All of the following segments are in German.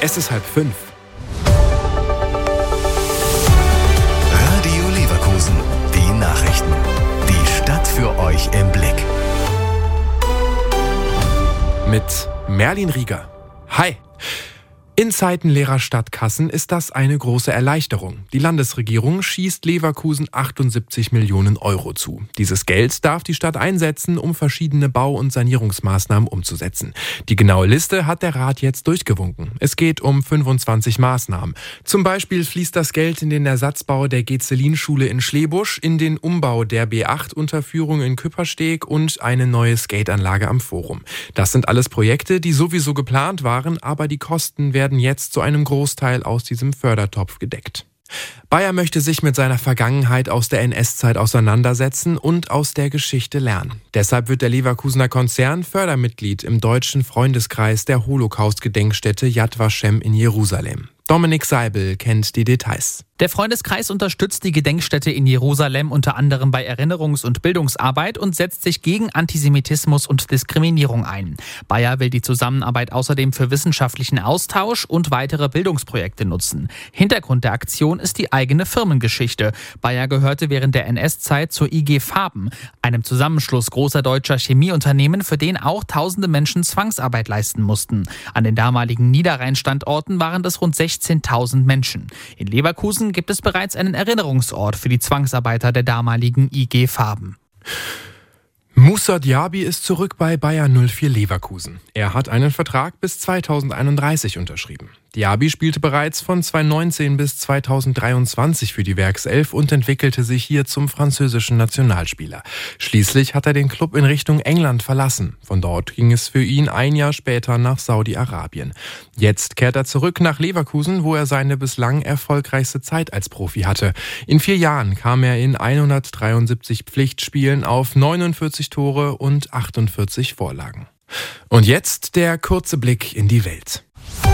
Es ist 4:30. Radio Leverkusen, die Nachrichten. Die Stadt für euch im Blick. Mit Merlin Rieger. Hi! In Zeiten leerer Stadtkassen ist das eine große Erleichterung. Die Landesregierung schießt Leverkusen 78 Millionen Euro zu. Dieses Geld darf die Stadt einsetzen, um verschiedene Bau- und Sanierungsmaßnahmen umzusetzen. Die genaue Liste hat der Rat jetzt durchgewunken. Es geht um 25 Maßnahmen. Zum Beispiel fließt das Geld in den Ersatzbau der Gezelin-Schule in Schlebusch, in den Umbau der B8-Unterführung in Küppersteg und eine neue Skateanlage am Forum. Das sind alles Projekte, die sowieso geplant waren, aber die Kosten werden jetzt zu einem Großteil aus diesem Fördertopf gedeckt. Bayer möchte sich mit seiner Vergangenheit aus der NS-Zeit auseinandersetzen und aus der Geschichte lernen. Deshalb wird der Leverkusener Konzern Fördermitglied im deutschen Freundeskreis der Holocaust-Gedenkstätte Yad Vashem in Jerusalem. Dominik Seibel kennt die Details. Der Freundeskreis unterstützt die Gedenkstätte in Jerusalem unter anderem bei Erinnerungs- und Bildungsarbeit und setzt sich gegen Antisemitismus und Diskriminierung ein. Bayer will die Zusammenarbeit außerdem für wissenschaftlichen Austausch und weitere Bildungsprojekte nutzen. Hintergrund der Aktion ist die eigene Firmengeschichte. Bayer gehörte während der NS-Zeit zur IG Farben, einem Zusammenschluss großer deutscher Chemieunternehmen, für den auch tausende Menschen Zwangsarbeit leisten mussten. An den damaligen Niederrhein-Standorten waren das rund 16.000 Menschen. In Leverkusen gibt es bereits einen Erinnerungsort für die Zwangsarbeiter der damaligen IG Farben. Moussa Diaby ist zurück bei Bayer 04 Leverkusen. Er hat einen Vertrag bis 2031 unterschrieben. Diaby spielte bereits von 2019 bis 2023 für die Werkself und entwickelte sich hier zum französischen Nationalspieler. Schließlich hat er den Club in Richtung England verlassen. Von dort ging es für ihn ein Jahr später nach Saudi-Arabien. Jetzt kehrt er zurück nach Leverkusen, wo er seine bislang erfolgreichste Zeit als Profi hatte. In 4 Jahren kam er in 173 Pflichtspielen auf 49 Tore und 48 Vorlagen. Und jetzt der kurze Blick in die Welt.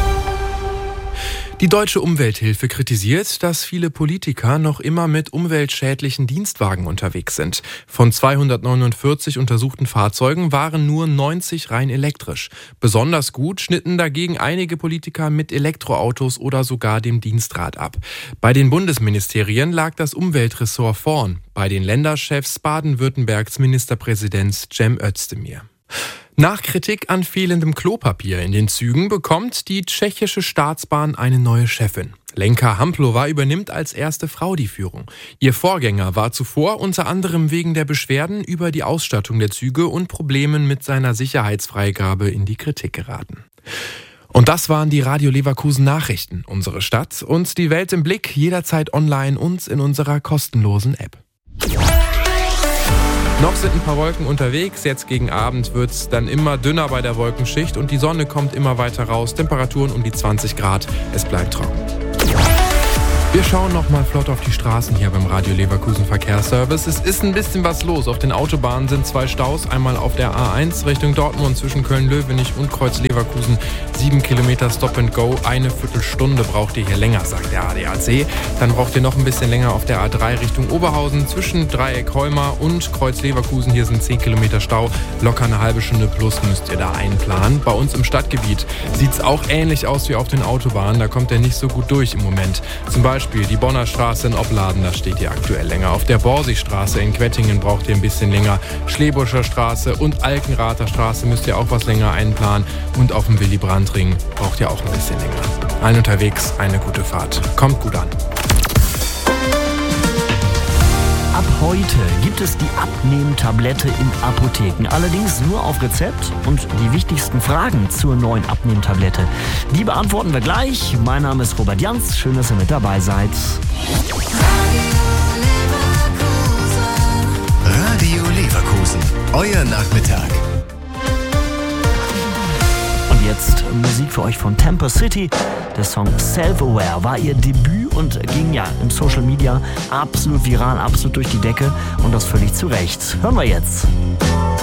Die Deutsche Umwelthilfe kritisiert, dass viele Politiker noch immer mit umweltschädlichen Dienstwagen unterwegs sind. Von 249 untersuchten Fahrzeugen waren nur 90 rein elektrisch. Besonders gut schnitten dagegen einige Politiker mit Elektroautos oder sogar dem Dienstrad ab. Bei den Bundesministerien lag das Umweltressort vorn, bei den Länderchefs Baden-Württembergs Ministerpräsident Cem Özdemir. Nach Kritik an fehlendem Klopapier in den Zügen bekommt die tschechische Staatsbahn eine neue Chefin. Lenka Hamplova übernimmt als erste Frau die Führung. Ihr Vorgänger war zuvor unter anderem wegen der Beschwerden über die Ausstattung der Züge und Problemen mit seiner Sicherheitsfreigabe in die Kritik geraten. Und das waren die Radio Leverkusen Nachrichten. Unsere Stadt und die Welt im Blick, jederzeit online und in unserer kostenlosen App. Noch sind ein paar Wolken unterwegs, jetzt gegen Abend wird es dann immer dünner bei der Wolkenschicht und die Sonne kommt immer weiter raus, Temperaturen um die 20 Grad, es bleibt trocken. Wir schauen noch mal flott auf die Straßen hier beim Radio Leverkusen Verkehrsservice. Es ist ein bisschen was los. Auf den Autobahnen sind 2 Staus. Einmal auf der A1 Richtung Dortmund zwischen Köln-Löwenich und Kreuz Leverkusen. 7 Kilometer Stop and Go. Eine Viertelstunde braucht ihr hier länger, sagt der ADAC. Dann braucht ihr noch ein bisschen länger auf der A3 Richtung Oberhausen zwischen Dreieck Heuma und Kreuz Leverkusen. Hier sind 10 Kilometer Stau. Locker eine halbe Stunde plus müsst ihr da einplanen. Bei uns im Stadtgebiet sieht es auch ähnlich aus wie auf den Autobahnen. Da kommt ihr nicht so gut durch im Moment. Zum Beispiel die Bonner Straße in Opladen, da steht ihr aktuell länger. Auf der Borsigstraße in Quettingen braucht ihr ein bisschen länger. Schlebuscher Straße und Alkenrather Straße müsst ihr auch was länger einplanen. Und auf dem Willy-Brandt-Ring braucht ihr auch ein bisschen länger. Allen unterwegs eine gute Fahrt. Kommt gut an. Ab heute gibt es die Abnehmtablette in Apotheken. Allerdings nur auf Rezept und die wichtigsten Fragen zur neuen Abnehmtablette, die beantworten wir gleich. Mein Name ist Robert Jans. Schön, dass ihr mit dabei seid. Radio Leverkusen, euer Nachmittag. Und jetzt Musik für euch von Temper City. Der Song Self-Aware war ihr Debüt und ging ja im Social Media absolut viral, absolut durch die Decke und das völlig zu Recht. Hören wir jetzt.